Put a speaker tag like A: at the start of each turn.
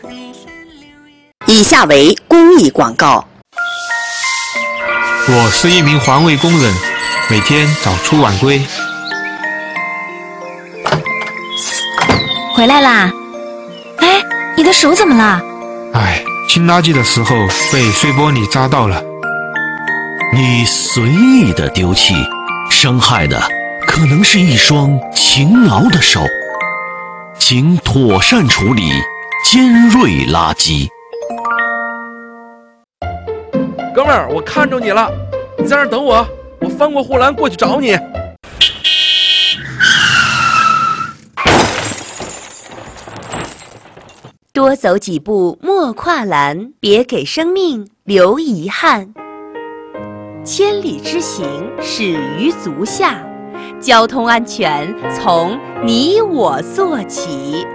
A: 以下为公益广告。
B: 我是一名环卫工人，每天早出晚归。
C: 回来啦！哎，你的手怎么了？
B: 哎，清垃圾的时候被碎玻璃扎到了。
D: 你随意的丢弃，伤害的可能是一双勤劳的手。请妥善处理尖锐垃圾。
E: 哥们儿，我看着你了，你在那儿等我，我翻过护栏过去找你。
F: 多走几步莫跨栏，别给生命留遗憾。千里之行始于足下，交通安全从你我做起。